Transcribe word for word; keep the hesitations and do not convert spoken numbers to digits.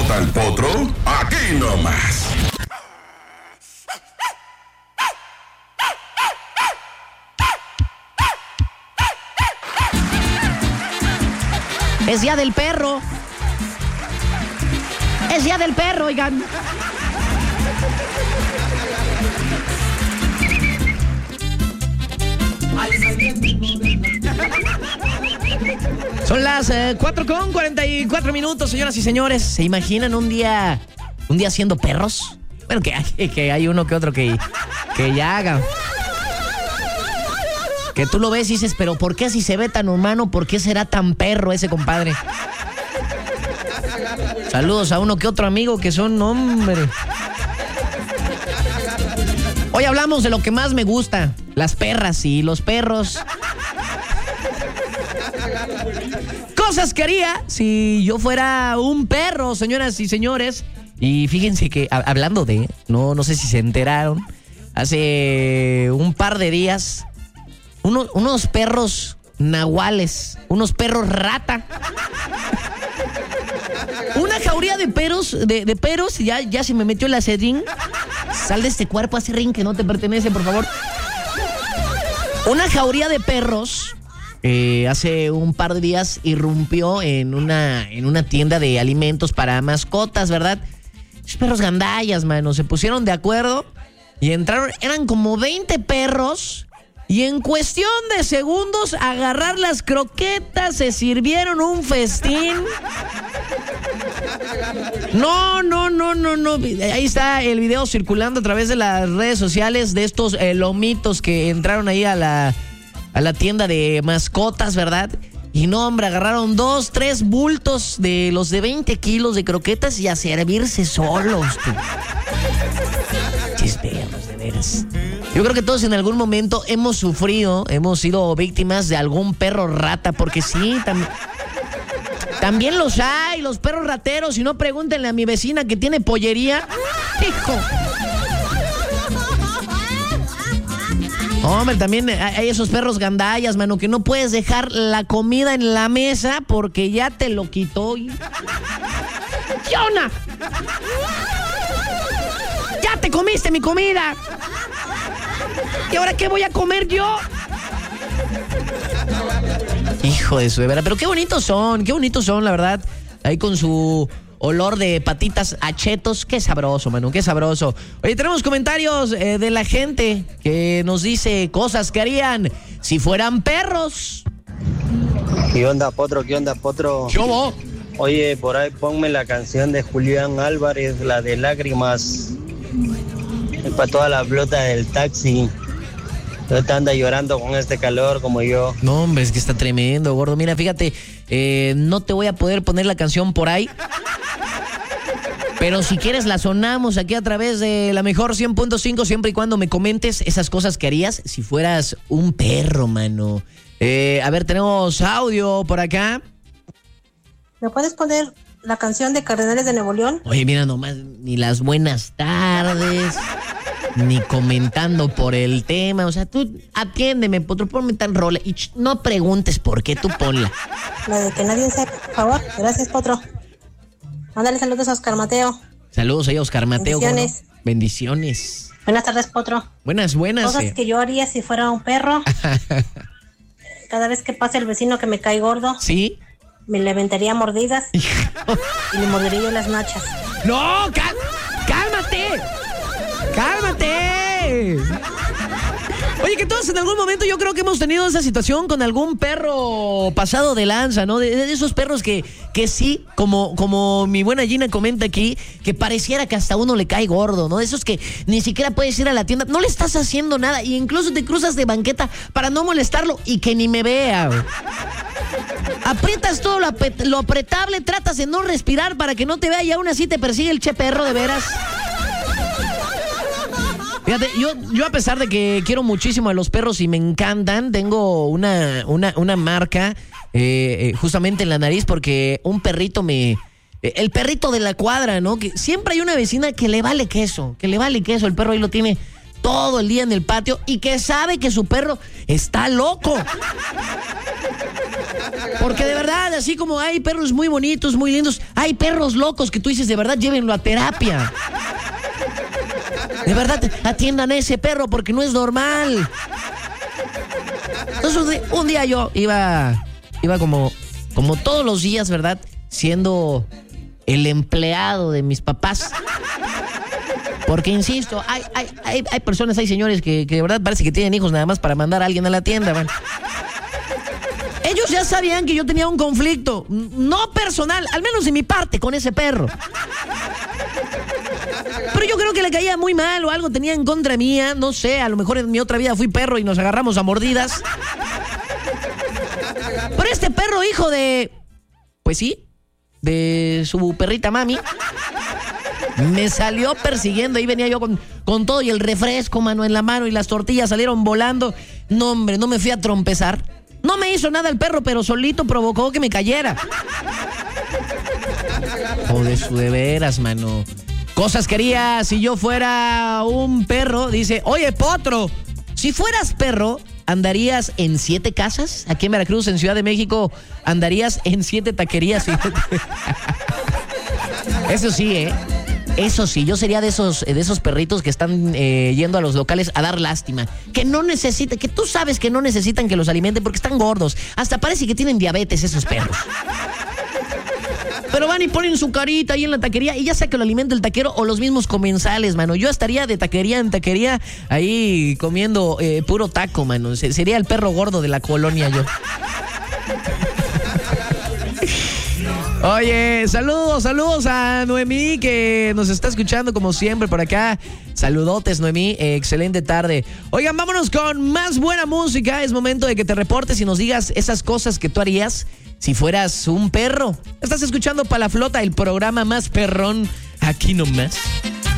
bota el potro? Aquí nomás. Es día del perro. Es día del perro, oigan. Son las eh, cuatro con cuarenta y cuatro minutos, señoras y señores. ¿Se imaginan un día, un día siendo perros? Bueno, que hay, que hay uno que otro que, que ya haga. Que tú lo ves y dices, pero ¿por qué si se ve tan humano? ¿Por qué será tan perro ese compadre? Saludos a uno que otro amigo que son, hombre. Hoy hablamos de lo que más me gusta, las perras y los perros. Cosas que haría si yo fuera un perro, señoras y señores. Y fíjense que, a, hablando de, no, no sé si se enteraron, hace un par de días, uno, unos perros nahuales, unos perros rata. Una jauría de perros, de, de perros, ya, ya se me metió el acedrín. Sal de este cuerpo, acedrín, que no te pertenece, por favor. Una jauría de perros, eh, hace un par de días irrumpió en una, en una tienda de alimentos para mascotas, ¿verdad? Esos perros gandallas, mano, se pusieron de acuerdo y entraron, eran como veinte perros. Y en cuestión de segundos, agarrar las croquetas, se sirvieron un festín. No, no, no, no, no. Ahí está el video circulando a través de las redes sociales de estos eh, lomitos que entraron ahí a la, a la tienda de mascotas, ¿verdad? Y no, hombre, agarraron dos, tres bultos de los de veinte kilos de croquetas y a servirse solos. Chisperos, de veras. Yo creo que todos en algún momento hemos sufrido, hemos sido víctimas de algún perro rata, porque sí, tam- también los hay, los perros rateros. Si no, pregúntenle a mi vecina que tiene pollería. ¡Hijo! Hombre, también hay esos perros gandallas, mano, que no puedes dejar la comida en la mesa porque ya te lo quitó. ¡Fiona! ¡Ya te comiste mi comida! ¿Y ahora qué voy a comer yo? Hijo de su de vera, pero qué bonitos son, qué bonitos son, la verdad. Ahí con su olor de patitas a chetos, qué sabroso, mano, qué sabroso. Oye, tenemos comentarios eh, de la gente que nos dice cosas que harían si fueran perros. ¿Qué onda, Potro? ¿Qué onda, Potro? ¿Qué hubo? Oye, por ahí ponme la canción de Julián Álvarez, la de Lágrimas. Es para toda la flota del taxi. No te anda llorando con este calor como yo. No, hombre, es que está tremendo, gordo. Mira, fíjate, eh, no te voy a poder poner la canción por ahí. Pero si quieres la sonamos aquí a través de la mejor cien punto cinco, siempre y cuando me comentes esas cosas que harías si fueras un perro, mano. Eh, a ver, tenemos audio por acá. ¿Me puedes poner la canción de Cardenales de Nuevo León? Oye, mira nomás, ni las buenas tardes, ni comentando por el tema. O sea, tú atiéndeme, Potro, ponme tan rola y ch, no preguntes por qué, tú ponla. La de que nadie sepa, por favor. Gracias, Potro. Mándale saludos a Oscar Mateo. Saludos ahí a Oscar Mateo. Bendiciones. ¿No? Bendiciones. Buenas tardes, Potro. Buenas, buenas. Cosas eh. que yo haría si fuera un perro. Cada vez que pase el vecino que me cae gordo, ¿Sí? me le aventaría mordidas y le mordería yo las nachas. ¡No! cal- ¡Cálmate! ¡Cálmate! Oye, que todos en algún momento yo creo que hemos tenido esa situación con algún perro pasado de lanza, ¿no? De, de esos perros que, que sí, como, como mi buena Gina comenta aquí, que pareciera que hasta uno le cae gordo, ¿no? De esos que ni siquiera puedes ir a la tienda, no le estás haciendo nada y incluso te cruzas de banqueta para no molestarlo y que ni me vea, güey. Aprietas todo lo, apet- lo apretable, tratas de no respirar para que no te vea y aún así te persigue el che perro, de veras. Fíjate, yo, yo a pesar de que quiero muchísimo a los perros y me encantan, tengo una, una, una marca eh, eh, justamente en la nariz porque un perrito me... Eh, el perrito de la cuadra, ¿no? Que siempre hay una vecina que le vale queso, que le vale queso, el perro ahí lo tiene todo el día en el patio y que sabe que su perro está loco. Porque de verdad, así como hay perros muy bonitos, muy lindos, hay perros locos que tú dices, de verdad, llévenlo a terapia. De verdad, atiendan a ese perro porque no es normal. Entonces, un día yo iba, iba como, como todos los días, ¿verdad? Siendo el empleado de mis papás. Porque, insisto, hay, hay, hay, hay personas, hay señores que, que de verdad parece que tienen hijos nada más para mandar a alguien a la tienda, man. Ellos ya sabían que yo tenía un conflicto, no personal, al menos de mi parte, con ese perro. Pero yo creo que le caía muy mal o algo tenía en contra mía, no sé, a lo mejor en mi otra vida fui perro y nos agarramos a mordidas. Pero este perro, hijo de... Pues sí, de su perrita mami, me salió persiguiendo. Ahí venía yo con, con todo y el refresco, mano, en la mano y las tortillas salieron volando. No, hombre, no me fui a trompezar. No me hizo nada el perro, pero solito provocó que me cayera. Joder, su de veras, mano. Cosas que haría si yo fuera un perro. Dice, oye, Potro, si fueras perro, ¿andarías en siete casas? Aquí en Veracruz, en Ciudad de México, ¿andarías en siete taquerías? Eso sí, ¿eh? Eso sí, yo sería de esos, de esos perritos que están eh, yendo a los locales a dar lástima. Que no necesitan, que tú sabes que no necesitan que los alimenten porque están gordos. Hasta parece que tienen diabetes esos perros. Pero van y ponen su carita ahí en la taquería y ya sea que lo alimente el taquero o los mismos comensales, mano. Yo estaría de taquería en taquería ahí comiendo eh, puro taco, mano. Sería el perro gordo de la colonia yo. Oye, saludos, saludos a Noemí que nos está escuchando como siempre por acá. Saludotes, Noemí, eh, excelente tarde. Oigan, vámonos con más buena música. Es momento de que te reportes y nos digas esas cosas que tú harías si fueras un perro. Estás escuchando Pa' la Flota, el programa más perrón aquí nomás.